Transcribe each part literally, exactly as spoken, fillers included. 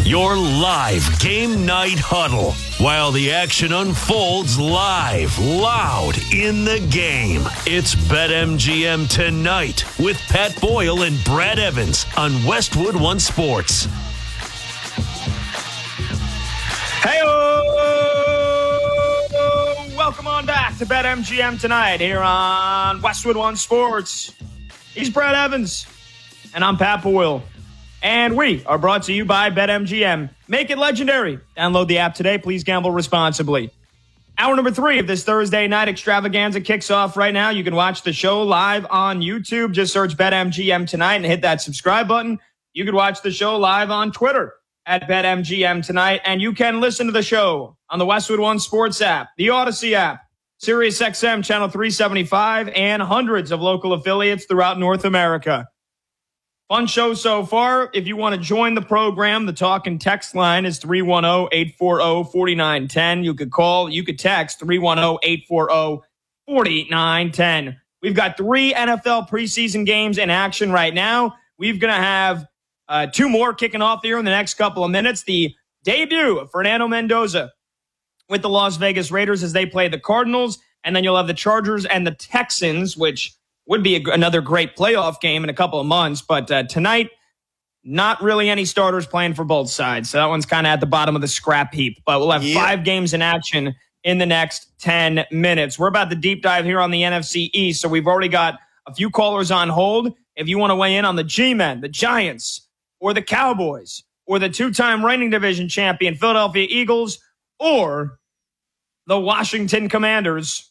Your live game night huddle while the action unfolds live, loud in the game. It's BetMGM Tonight with Pat Boyle and Brad Evans on Westwood One Sports. Hey-o! Welcome on back to BetMGM Tonight here on Westwood One Sports. He's Brad Evans, and I'm Pat Boyle. And we are brought to you by BetMGM. Make it legendary. Download the app today. Please gamble responsibly. Hour number three of this Thursday night extravaganza kicks off right now. You can watch the show live on YouTube. Just search BetMGM Tonight and hit that subscribe button. You can watch the show live on Twitter at BetMGM Tonight. And you can listen to the show on the Westwood One Sports app, the Odyssey app, SiriusXM Channel three seventy-five, and hundreds of local affiliates throughout North America. Fun show so far. If you want to join the program, the talk and text line is three one zero, eight four zero, four nine one zero. You could call, you could text three one zero, eight four zero, four nine one zero. We've got three N F L preseason games in action right now. We're going to have uh, two more kicking off here in the next couple of minutes. The debut of Fernando Mendoza with the Las Vegas Raiders as they play the Cardinals. And then you'll have the Chargers and the Texans, which would be a, another great playoff game in a couple of months. But uh, tonight, not really any starters playing for both sides. So that one's kind of at the bottom of the scrap heap. But we'll have yeah. five games in action in the next ten minutes. We're about to deep dive here on the N F C East. So we've already got a few callers on hold. If you want to weigh in on the G-Men, the Giants, or the Cowboys, or the two-time reigning division champion Philadelphia Eagles, or the Washington Commanders,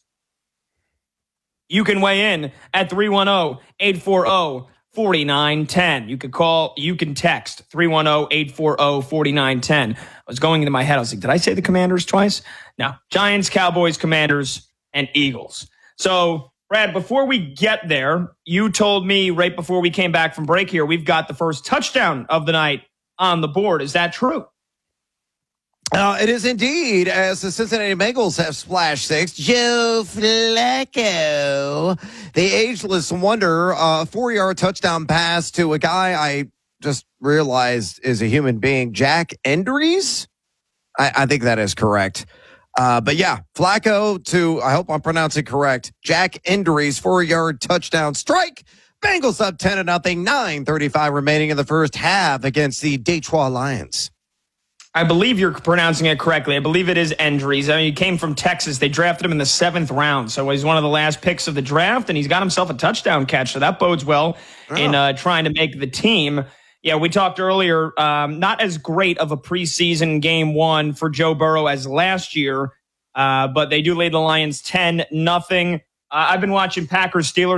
you can weigh in at three one zero, eight four zero, four nine one zero. You can call, you can text three one zero, eight four zero, four nine one zero. I was going into my head. I was like, did I say the Commanders twice? No. Giants, Cowboys, Commanders, and Eagles. So, Brad, before we get there, you told me right before we came back from break here, we've got the first touchdown of the night on the board. Is that true? Uh, it is indeed, as the Cincinnati Bengals have splashed six. Joe Flacco, the ageless wonder, a uh, four-yard touchdown pass to a guy I just realized is a human being, Jack Endries. I, I think that is correct. Uh, but yeah, Flacco to, I hope I'm pronouncing correct, Jack Endries, four-yard touchdown strike. Bengals up ten to nothing, nine thirty-five remaining in the first half against the Detroit Lions. I believe you're pronouncing it correctly. I believe it is Endries. I mean, he came from Texas. They drafted him in the seventh round. So he's one of the last picks of the draft, and he's got himself a touchdown catch. So that bodes well oh. in uh, trying to make the team. Yeah, we talked earlier, um, not as great of a preseason game one for Joe Burrow as last year, uh, but they do lead the Lions ten nothing. Uh, I've been watching Packers-Steelers